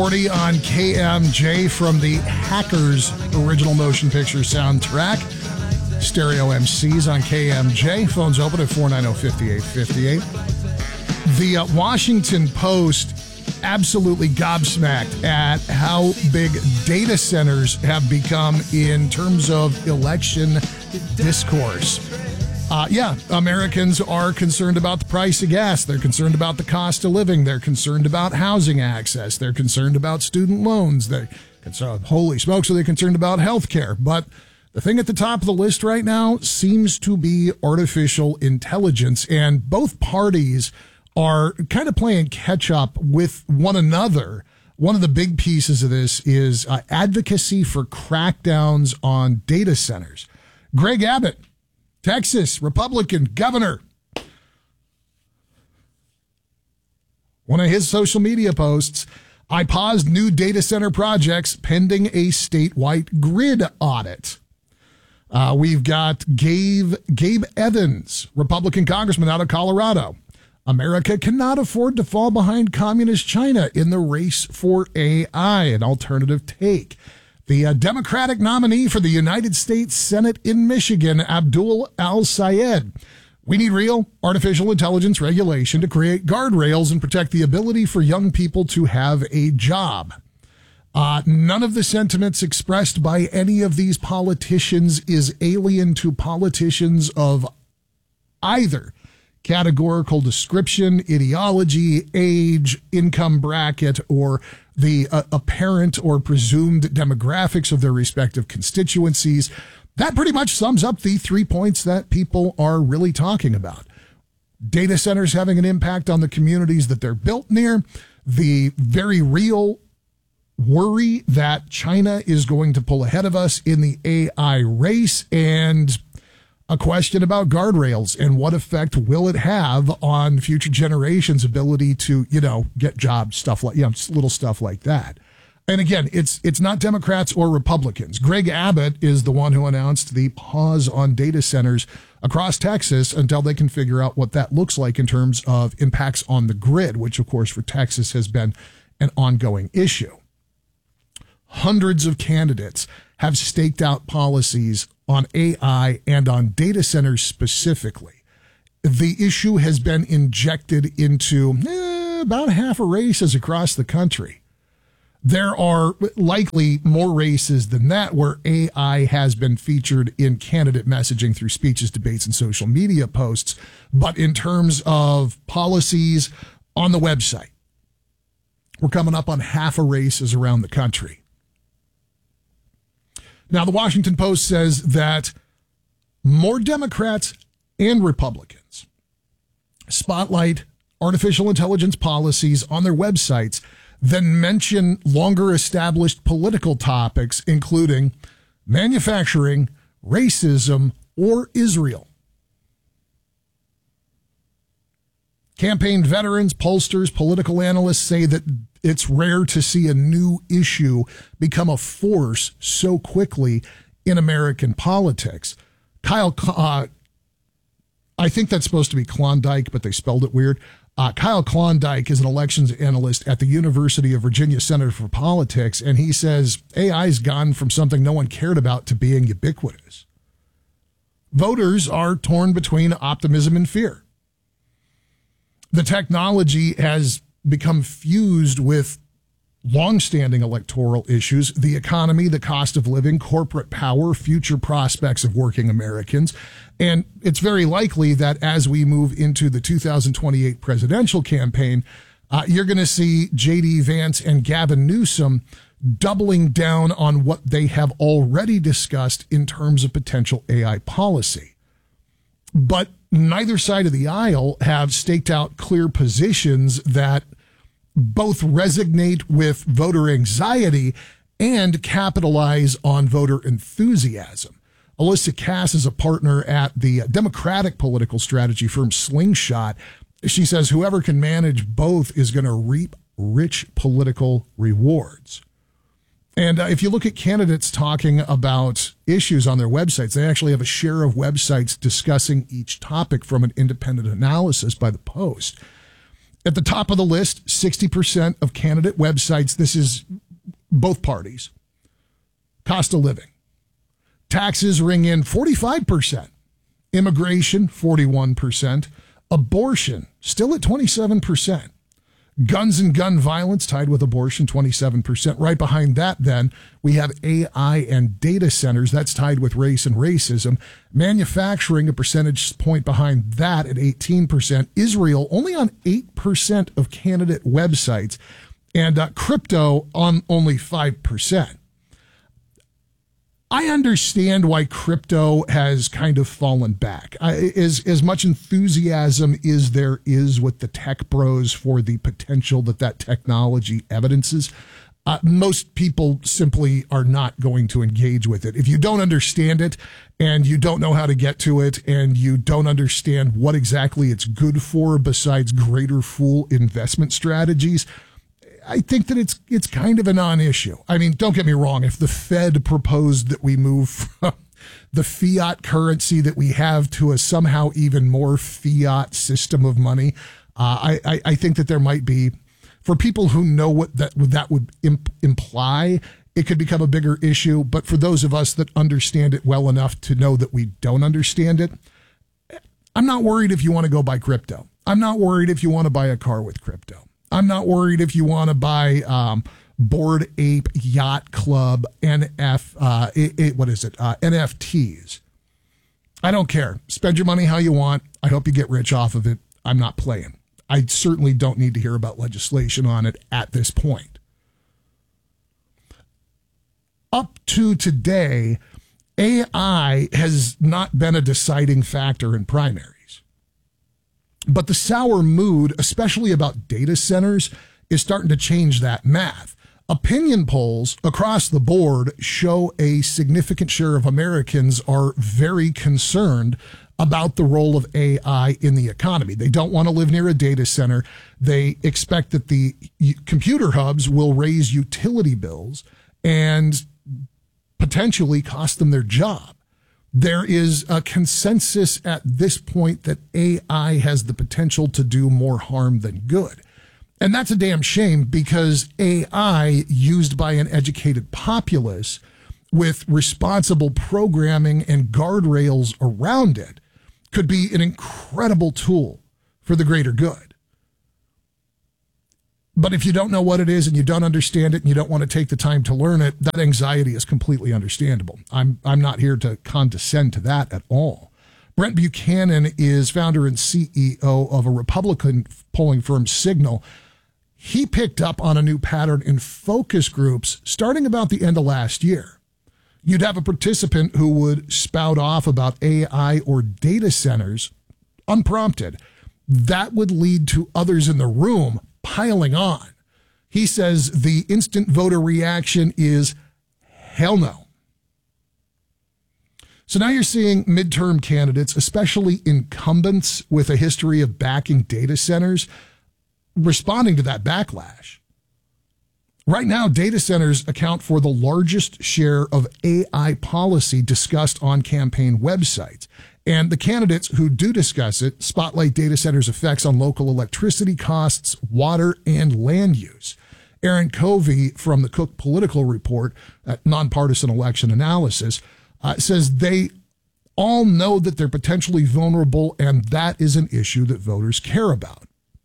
40 on KMJ from the Hackers original motion picture soundtrack. Stereo MCs on KMJ. Phones open at 490-5858. The Washington Post absolutely gobsmacked at how big data centers have become in terms of election discourse. Americans are concerned about the price of gas. They're concerned about the cost of living. They're concerned about housing access. They're concerned about student loans. They're concerned, holy smokes, are they concerned about health care? But the thing at the top of the list right now seems to be artificial intelligence, and both parties are kind of playing catch up with one another. One of the big pieces of this is advocacy for crackdowns on data centers. Greg Abbott, Texas Republican governor. One of his social media posts, I paused new data center projects pending a statewide grid audit. We've got Gabe Evans, Republican congressman out of Colorado. America cannot afford to fall behind communist China in the race for AI, an alternative take. The Democratic nominee for the United States Senate in Michigan, Abdul Al-Sayed. We need real artificial intelligence regulation to create guardrails and protect the ability for young people to have a job. None of the sentiments expressed by any of these politicians is alien to politicians of either categorical description, ideology, age, income bracket, or the apparent or presumed demographics of their respective constituencies. That pretty much sums up the 3 points that people are really talking about. Data centers having an impact on the communities that they're built near, the very real worry that China is going to pull ahead of us in the AI race, and a question about guardrails and what effect will it have on future generations' ability to, get jobs, stuff like, little stuff like that. And again, it's not Democrats or Republicans. Greg Abbott is the one who announced the pause on data centers across Texas until they can figure out what that looks like in terms of impacts on the grid, which of course for Texas has been an ongoing issue. Hundreds of candidates have staked out policies on AI and on data centers specifically. The issue has been injected into about half of races across the country. There are likely more races than that where AI has been featured in candidate messaging through speeches, debates, and social media posts. But in terms of policies on the website, we're coming up on half of races around the country. Now, the Washington Post says that more Democrats and Republicans spotlight artificial intelligence policies on their websites than mention longer established political topics, including manufacturing, racism, or Israel. Campaign veterans, pollsters, political analysts say that it's rare to see a new issue become a force so quickly in American politics. I think that's supposed to be Klondike, but they spelled it weird. Kyle Klondike is an elections analyst at the University of Virginia Center for Politics, and he says AI's gone from something no one cared about to being ubiquitous. Voters are torn between optimism and fear. The technology has become fused with longstanding electoral issues, the economy, the cost of living, corporate power, future prospects of working Americans. And it's very likely that as we move into the 2028 presidential campaign, you're going to see J.D. Vance and Gavin Newsom doubling down on what they have already discussed in terms of potential AI policy. But neither side of the aisle have staked out clear positions that both resonate with voter anxiety and capitalize on voter enthusiasm. Alyssa Cass is a partner at the Democratic political strategy firm Slingshot. She says whoever can manage both is going to reap rich political rewards. And if you look at candidates talking about issues on their websites, they actually have a share of websites discussing each topic from an independent analysis by the Post. At the top of the list, 60% of candidate websites, this is both parties. Cost of living. Taxes ring in 45%. Immigration, 41%. Abortion, still at 27%. Guns and gun violence tied with abortion, 27%. Right behind that, then, we have AI and data centers. That's tied with race and racism. Manufacturing, a percentage point behind that at 18%. Israel, only on 8% of candidate websites. And crypto on only 5%. I understand why crypto has kind of fallen back. As much enthusiasm as there is with the tech bros for the potential that technology evidences, most people simply are not going to engage with it. If you don't understand it and you don't know how to get to it and you don't understand what exactly it's good for besides greater fool investment strategies, I think that it's kind of a non-issue. I mean, don't get me wrong. If the Fed proposed that we move from the fiat currency that we have to a somehow even more fiat system of money, I think that there might be, for people who know what that would imply, it could become a bigger issue. But for those of us that understand it well enough to know that we don't understand it, I'm not worried if you want to go buy crypto. I'm not worried if you want to buy a car with crypto. I'm not worried if you want to buy Bored Ape Yacht Club NFTs. I don't care. Spend your money how you want. I hope you get rich off of it. I'm not playing. I certainly don't need to hear about legislation on it at this point. Up to today, AI has not been a deciding factor in primaries. But the sour mood, especially about data centers, is starting to change that math. Opinion polls across the board show a significant share of Americans are very concerned about the role of AI in the economy. They don't want to live near a data center. They expect that the computer hubs will raise utility bills and potentially cost them their job. There is a consensus at this point that AI has the potential to do more harm than good. And that's a damn shame, because AI used by an educated populace with responsible programming and guardrails around it could be an incredible tool for the greater good. But if you don't know what it is and you don't understand it and you don't want to take the time to learn it, that anxiety is completely understandable. I'm not here to condescend to that at all. Brent Buchanan is founder and CEO of a Republican polling firm, Signal. He picked up on a new pattern in focus groups starting about the end of last year. You'd have a participant who would spout off about AI or data centers unprompted. That would lead to others in the room piling on. He says the instant voter reaction is hell no. So now you're seeing midterm candidates, especially incumbents with a history of backing data centers, responding to that backlash. Right now, data centers account for the largest share of AI policy discussed on campaign websites. And the candidates who do discuss it spotlight data centers' effects on local electricity costs, water, and land use. Aaron Covey from the Cook Political Report, nonpartisan election analysis, says they all know that they're potentially vulnerable, and that is an issue that voters care about.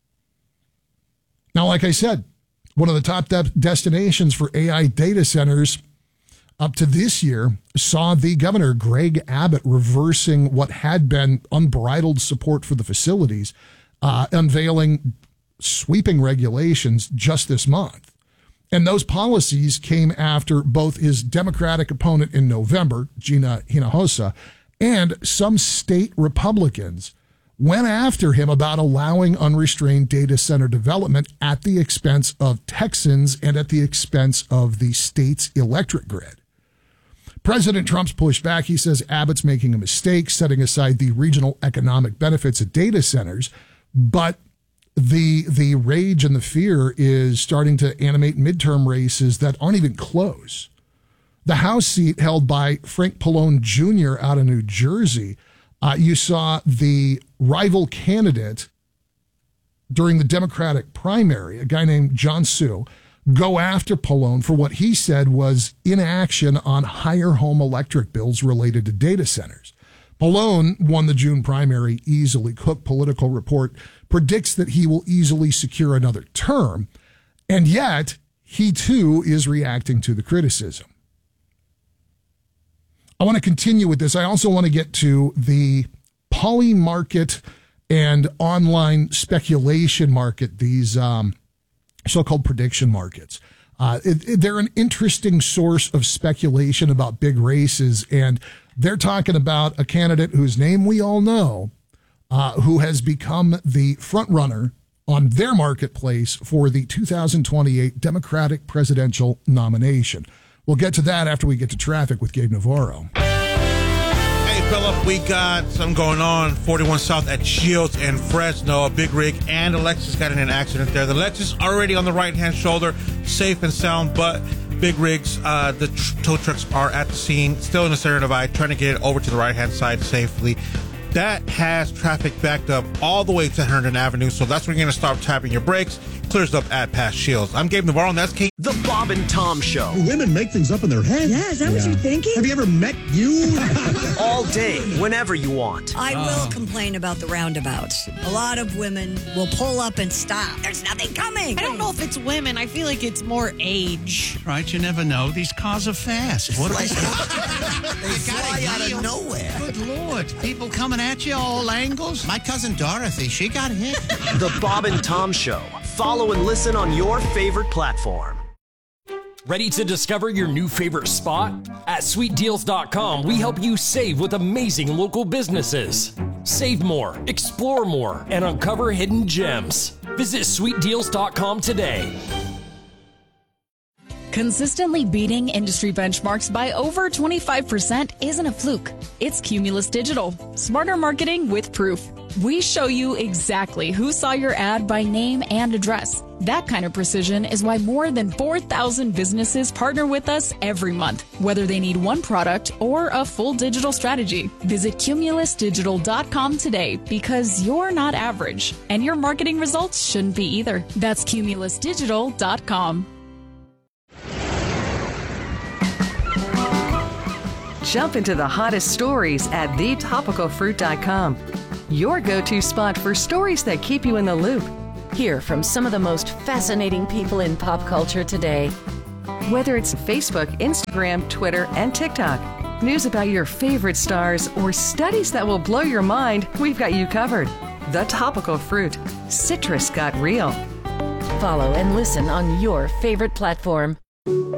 Now, like I said, one of the top destinations for AI data centers up to this year saw the governor, Greg Abbott, reversing what had been unbridled support for the facilities, unveiling sweeping regulations just this month. And those policies came after both his Democratic opponent in November, Gina Hinojosa, and some state Republicans went after him about allowing unrestrained data center development at the expense of Texans and at the expense of the state's electric grid. President Trump's pushed back. He says Abbott's making a mistake, setting aside the regional economic benefits of data centers. But the rage and the fear is starting to animate midterm races that aren't even close. The House seat held by Frank Pallone Jr. out of New Jersey, you saw the rival candidate during the Democratic primary, a guy named John Su, go after Pallone for what he said was inaction on higher home electric bills related to data centers. Pallone won the June primary easily. Cook Political Report predicts that he will easily secure another term, and yet he too is reacting to the criticism. I want to continue with this. I also want to get to the poly market and online speculation market, these so-called prediction markets. They're an interesting source of speculation about big races, and they're talking about a candidate whose name we all know, who has become the front runner on their marketplace for the 2028 Democratic presidential nomination. We'll get to that after we get to traffic with Gabe Navarro. Hey, Philip, we got something going on 41 South at Shields and Fresno. A big rig and a Lexus got in an accident there. The Lexus already on the right-hand shoulder, safe and sound, but big rigs, the tow trucks are at the scene, still in the center divide, trying to get it over to the right-hand side safely. That has traffic backed up all the way to Herndon Avenue, so that's when you're going to start tapping your brakes. Clears up at past Shields. I'm Gabe Navarro, and that's Kate. The Bob and Tom Show. Women make things up in their head. Yeah, is that what you're thinking? Have you ever met you? All day, whenever you want. I will complain about the roundabouts. A lot of women will pull up and stop. There's nothing coming. I don't know if it's women. I feel like it's more age. Right, you never know. These cars are fast. What They fly out of nowhere. Good Lord. People coming at you all angles. My cousin Dorothy, she got hit. The Bob and Tom Show. Follow and listen on your favorite platform. Ready to discover your new favorite spot? At sweetdeals.com, we help you save with amazing local businesses. Save more, explore more, and uncover hidden gems. Visit sweetdeals.com today. Consistently beating industry benchmarks by over 25% isn't a fluke. It's Cumulus Digital. Smarter marketing with proof. We show you exactly who saw your ad by name and address. That kind of precision is why more than 4,000 businesses partner with us every month, whether they need one product or a full digital strategy. Visit cumulusdigital.com today because you're not average, and your marketing results shouldn't be either. That's cumulusdigital.com. Jump into the hottest stories at thetopicalfruit.com. Your go-to spot for stories that keep you in the loop. Hear from some of the most fascinating people in pop culture today. Whether it's Facebook, Instagram, Twitter, and TikTok, news about your favorite stars, or studies that will blow your mind, we've got you covered. The Topical Fruit. Citrus got real. Follow and listen on your favorite platform.